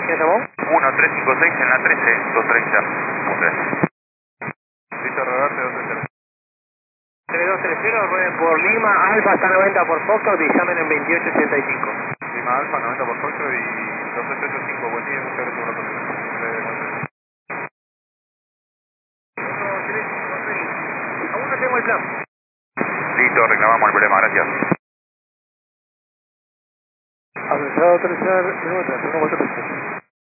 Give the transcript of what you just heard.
¿Quién llamó? 1356 en la 13, 230. Listo, rodarte 230. 3230, rueden por Lima, Alfa hasta 90 por Foxtrot y llamen en 2885. Lima Alfa, 90 por Foxtrot y 2885. Buen día, muchas gracias por la cotización. Aún no tengo el plan. Listo, reclamamos el problema, gracias. Avanzado 3 de nuevo, 143.